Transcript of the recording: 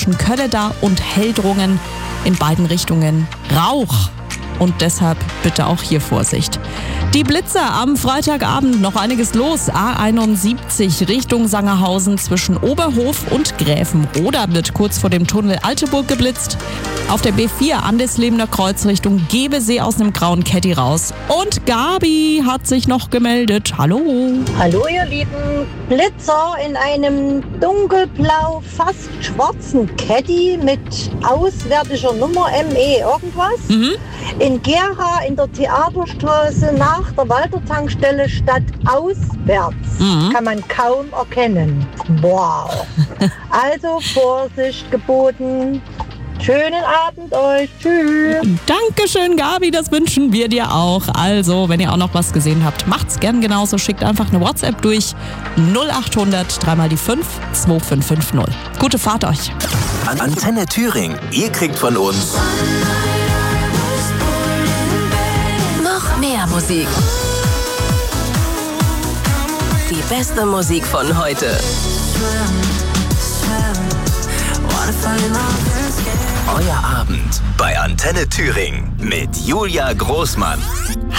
zwischen Kölleda und Heldrungen. In beiden Richtungen Rauch. Und deshalb bitte auch hier Vorsicht. Die Blitzer am Freitagabend, noch einiges los. A71 Richtung Sangerhausen zwischen Oberhof und Gräfenroda wird kurz vor dem Tunnel Alteburg geblitzt. Auf der B4 Andeslebener Kreuz Richtung Gebesee aus einem grauen Caddy raus. Und Gabi hat sich noch gemeldet. Hallo. Hallo ihr Lieben, Blitzer in einem dunkelblau, fast schwarzen Caddy mit auswärtiger Nummer ME irgendwas. In Gera in der Theaterstraße nach der Walter-Tankstelle stadtauswärts. Kann man kaum erkennen. Wow. Also Vorsicht geboten. Schönen Abend euch. Tschüss. Dankeschön, Gabi, das wünschen wir dir auch. Also, wenn ihr auch noch was gesehen habt, macht's gern genauso. Schickt einfach eine WhatsApp durch 0800 3 mal die 5 2550. Gute Fahrt euch. Antenne Thüringen. Ihr kriegt von uns noch mehr Musik. Die beste Musik von heute. Euer Abend bei Antenne Thüringen mit Julia Großmann.